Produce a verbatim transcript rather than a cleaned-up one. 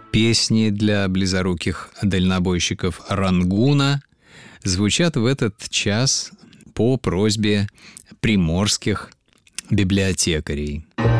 Песни для близоруких дальнобойщиков Рангуна звучат в этот час по просьбе приморских библиотекарей.